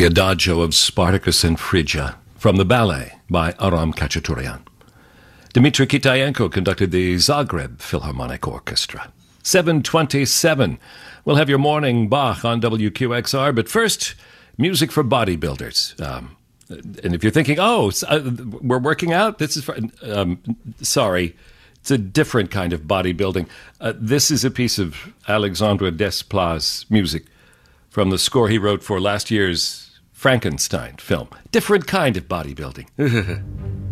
the Adagio of Spartacus and Phrygia from the ballet by Aram Khachaturian. Dmitry Kitayenko conducted the Zagreb Philharmonic Orchestra. 7:27. We'll have your morning Bach on WQXR, but first, music for bodybuilders. And if you're thinking, we're working out, this is sorry, it's a different kind of bodybuilding. This is a piece of Alexandre Desplat's music from the score he wrote for last year's Frankenstein film. Different kind of bodybuilding.